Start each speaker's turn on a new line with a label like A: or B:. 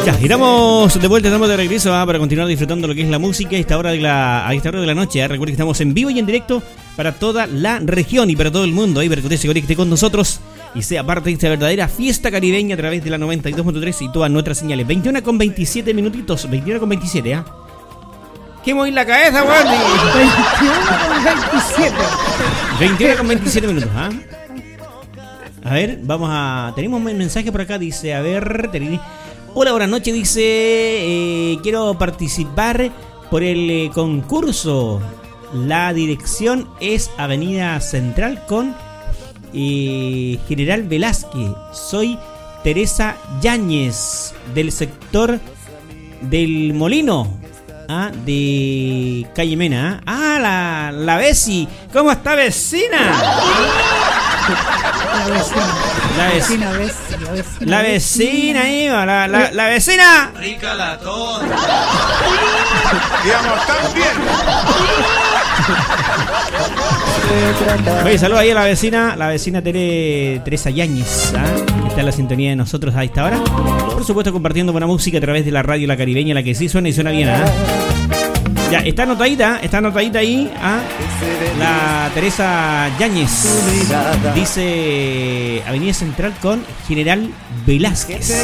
A: Ya, estamos de vuelta, estamos de regreso para continuar disfrutando lo que es la música a esta hora de la noche. Recuerden que estamos en vivo y en directo para toda la región y para todo el mundo. Ahí para que usted se conecte con nosotros y sea parte de esta verdadera fiesta caribeña a través de la 92.3 y todas nuestras señales. 21 con 27 minutitos, 21 con 27, ¿ah? ¿Qué moví la cabeza, weón? 21 con 27 minutos, ¿ah? A ver, tenemos un mensaje por acá, dice, a ver, hola, buenas noches, dice, quiero participar por el concurso. La dirección es Avenida Central con General Velázquez. Soy Teresa Yáñez, del sector del Molino, de Calle Mena. La Besi. ¿Cómo está, vecina? La vecina, Iba, la vecina.
B: Rica la toda.
C: Digamos, tan bien.
A: Oye, saludos ahí a la vecina Teresa Yáñez, que está en la sintonía de nosotros a esta hora. Por supuesto, compartiendo buena música a través de la radio La Caribeña, la que sí suena y suena bien, Ya, está anotadita ahí, la Teresa Yáñez. Dice Avenida Central con General Velázquez.